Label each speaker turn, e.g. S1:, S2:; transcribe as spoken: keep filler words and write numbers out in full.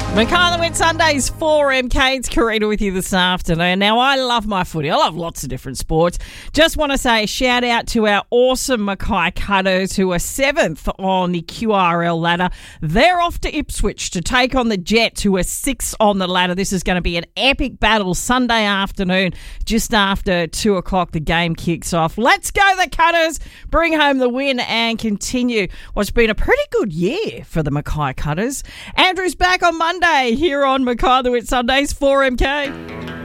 S1: Mackay Win Sundays four M K. It's Karina with you this afternoon. Now, I love my footy. I love lots of different sports. Just want to say a shout out to our awesome Mackay Cutters who are seventh on the Q R L ladder. They're off to Ipswich to take on the Jets who are sixth on the ladder. This is going to be an epic battle Sunday afternoon just after two o'clock. The game kicks off. Let's go the Cutters. Bring home the win and continue what's been a pretty good year for the Mackay Cutters. Andrew's back on Monday here on Mackay the Wit Sundays four M K.